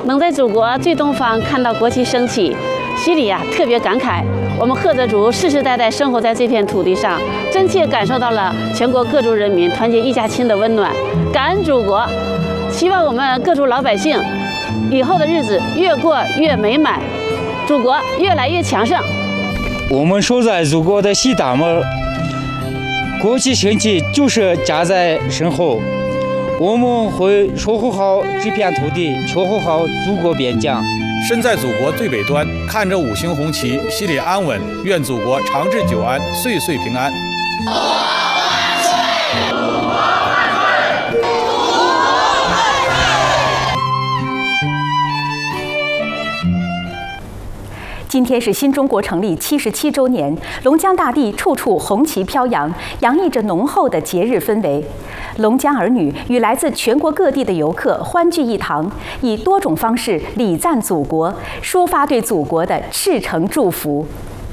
能在祖国最东方看到国旗升起，心里特别感慨。我们赫德族世世代代生活在这片土地上，真切感受到了全国各族人民团结一家亲的温暖。感恩祖国，希望我们各族老百姓以后的日子越过越美满，祖国越来越强盛。 我们守在祖国的西大门，国旗升起就是夹在身后。我们会守护好这片土地，守护好祖国边疆。 身在祖国最北端，看着5星红旗，心里安稳。愿祖国长治久安，岁岁平安。 今天是新中国成立77周年，龙江大地处处红旗飘扬，洋溢着浓厚的节日氛围。龙江儿女与来自全国各地的游客欢聚一堂，以多种方式礼赞祖国，抒发对祖国的赤诚祝福。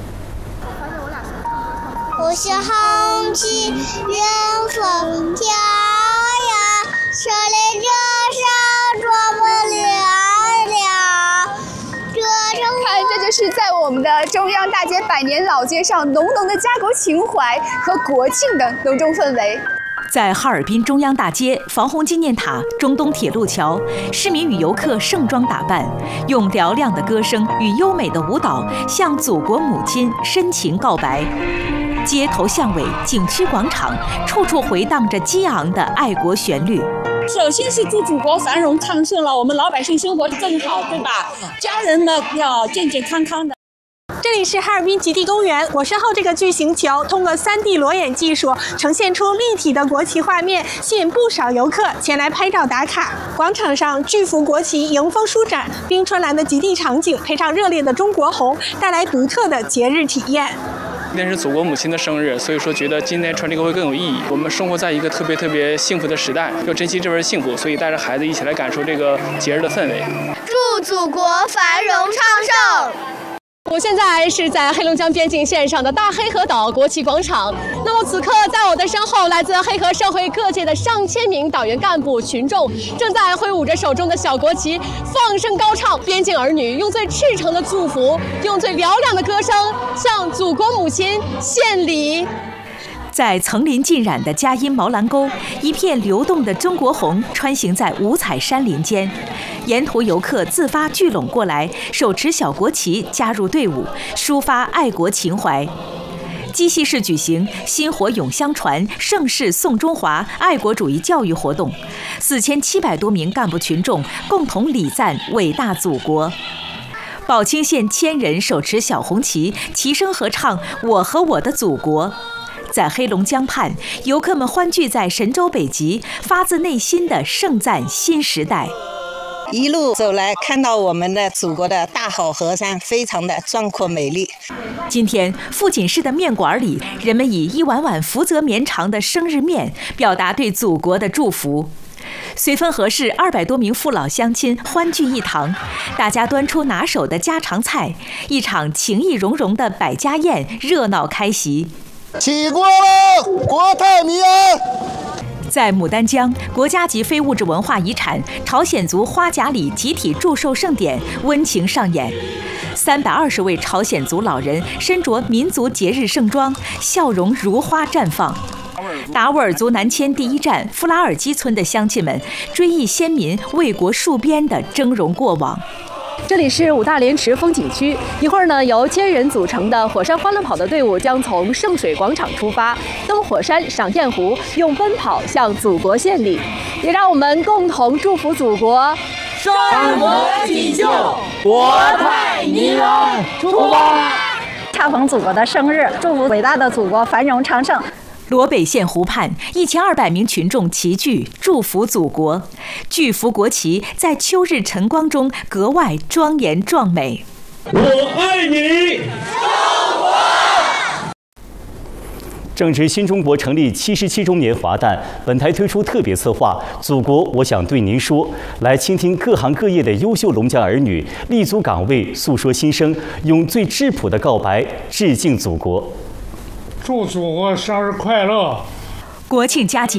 我是红旗远风飘扬，手里这上多么亮亮。 看，这就是在我们的中央大街百年老街上浓浓的家国情怀和国庆的浓重氛围。 在哈尔滨中央大街、防洪纪念塔、中东铁路桥，市民与游客盛装打扮，用嘹亮的歌声与优美的舞蹈向祖国母亲深情告白。街头巷尾、景区广场，处处回荡着激昂的爱国旋律。 首先是祝祖国繁荣昌盛了，我们老百姓生活得更好，对吧？家人们要健健康康的。 这里是哈尔滨极地公园，我身后这个巨型球通过3D 裸眼技术呈现出立体的国旗画面，吸引不少游客前来拍照打卡。广场上巨幅国旗迎风舒展，冰川蓝的极地场景配上热烈的中国红，带来独特的节日体验。 今天是祖国母亲的生日，所以说觉得今天穿这个会更有意义。我们生活在一个特别幸福的时代，要珍惜这份幸福，所以带着孩子一起来感受这个节日的氛围。 祝祖国繁荣昌盛。 我现在是在黑龙江边境线上的大黑河岛国旗广场。那么此刻，在我的身后，来自黑河社会各界的上千名党员干部群众，正在挥舞着手中的小国旗，放声高唱边境儿女用最赤诚的祝福，用最嘹亮的歌声，向祖国母亲献礼。 在层林尽染的佳音毛兰沟，一片流动的中国红穿行在五彩山林间，沿途游客自发聚拢过来，手持小国旗加入队伍，抒发爱国情怀。鸡西市举行薪火永相传、盛世颂中华爱国主义教育活动，4700多名干部群众共同礼赞伟大祖国。宝清县1000人手持小红旗，齐声合唱《我和我的祖国》。在黑龙江畔，游客们欢聚在神州北极，发自内心的盛赞新时代。 一路走来，看到我们的祖国的大好河山，非常的壮阔美丽。 今天，富锦市的面馆里，人们以一碗碗福泽绵长的生日面，表达对祖国的祝福。绥芬河市200多名父老乡亲欢聚一堂，大家端出拿手的家常菜，一场情意融融的百家宴热闹开席。 起锅了，国泰民安。 在牡丹江，国家级非物质文化遗产朝鲜族花甲里集体祝寿盛典温情上演，320位朝鲜族老人身着民族节日盛装，笑容如花绽放。达斡尔族南迁第1站富拉尔基村的乡亲们追忆先民为国戍边的峥嵘过往。 这里是五大连池风景区，一会儿呢，由1000人组成的火山欢乐跑的队伍将从圣水广场出发，登火山、赏焰湖，用奔跑向祖国献礼。也让我们共同祝福祖国山河锦绣，国泰民安。出发！ 恰逢祖国的生日，祝福伟大的祖国繁荣昌盛。 罗北县湖畔，1200名群众齐聚，祝福祖国。巨幅国旗在秋日晨光中格外庄严壮美。 我爱你，中国！ 正值新中国成立77周年华诞，本台推出特别策划《祖国，我想对您说》，来倾听各行各业的优秀龙江儿女立足岗位，诉说心声，用最质朴的告白致敬祖国。 祝祖国生日快乐！ 国庆佳节。